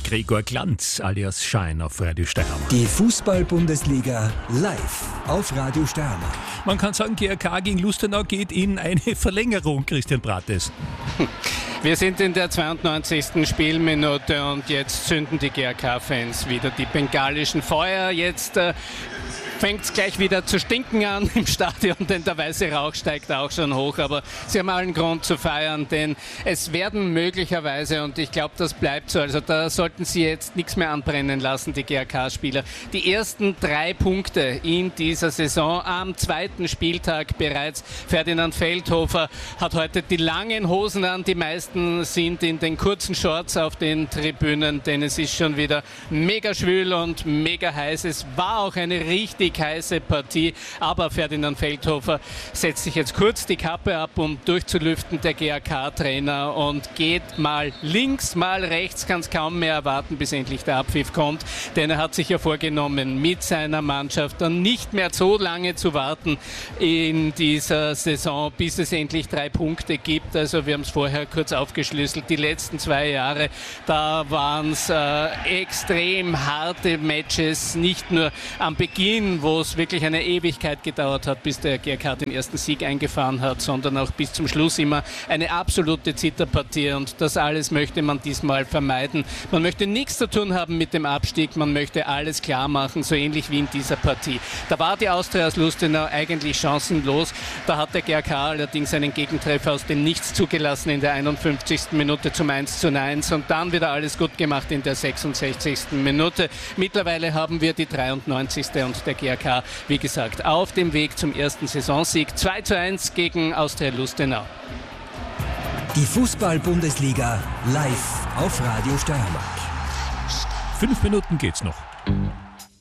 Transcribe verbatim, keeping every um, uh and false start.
Gregor Glanz alias Schein auf Radio Steiermark. Die Fußball-Bundesliga live auf Radio Steiermark. Man kann sagen, G R K gegen Lustenau geht in eine Verlängerung, Christian Brates. Wir sind in der zweiundneunzigsten Spielminute und jetzt zünden die G R K-Fans wieder die bengalischen Feuer. Jetzt äh, fängt es gleich wieder zu stinken an im Stadion, denn der weiße Rauch steigt auch schon hoch. Aber sie haben allen Grund zu feiern, denn es werden möglicherweise, und ich glaube, das bleibt so, also da sollten sie jetzt nichts mehr anbrennen lassen, die G R K-Spieler. Die ersten drei Punkte in dieser Saison am zweiten Spieltag bereits. Ferdinand Feldhofer hat heute die langen Hosen an, die meisten sind in den kurzen Shorts auf den Tribünen, denn es ist schon wieder mega schwül und mega heiß. Es war auch eine richtig heiße Partie, aber Ferdinand Feldhofer setzt sich jetzt kurz die Kappe ab, um durchzulüften, der G R K-Trainer, und geht mal links, mal rechts, kann es kaum mehr erwarten, bis endlich der Abpfiff kommt, denn er hat sich ja vorgenommen, mit seiner Mannschaft dann nicht mehr so lange zu warten in dieser Saison, bis es endlich drei Punkte gibt. Also wir haben es vorher kurz aufgeschlüsselt, die letzten zwei Jahre, da waren es äh, extrem harte Matches, nicht nur am Beginn, wo es wirklich eine Ewigkeit gedauert hat, bis der G R K den ersten Sieg eingefahren hat, sondern auch bis zum Schluss immer eine absolute Zitterpartie, und das alles möchte man diesmal vermeiden. Man möchte nichts zu tun haben mit dem Abstieg, man möchte alles klar machen, so ähnlich wie in dieser Partie. Da war die Austria aus Lustenau eigentlich chancenlos, da hat der G R K allerdings einen Gegentreffer aus dem Nichts zugelassen in der einundfünfzigsten Minute zum eins zu eins und dann wieder alles gut gemacht in der sechsundsechzigsten Minute. Mittlerweile haben wir die dreiundneunzigste und der G R K, wie gesagt, auf dem Weg zum ersten Saisonsieg. zwei zu eins gegen Austria Lustenau. Die Fußball-Bundesliga live auf Radio Steiermark. Fünf Minuten geht's noch.